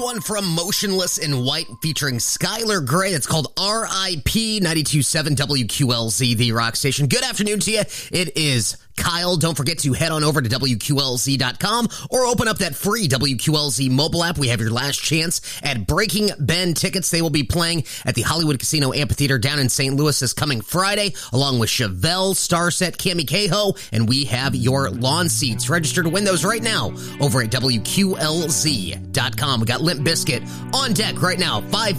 One from Motionless in White featuring Skylar Grey. It's called R.I.P. 92.7 WQLZ, the rock station. Good afternoon to you. It is Kyle. Don't forget to head on over to WQLZ.com or open up that free WQLZ mobile app. We have your last chance at Breaking Ben tickets. They will be playing at the Hollywood Casino Amphitheater down in St. Louis this coming Friday, along with Chevelle, Starset, Cammy Cahoe, and we have your lawn seats. Register to win those right now over at WQLZ.com. We got Limp Bizkit on deck right now. 5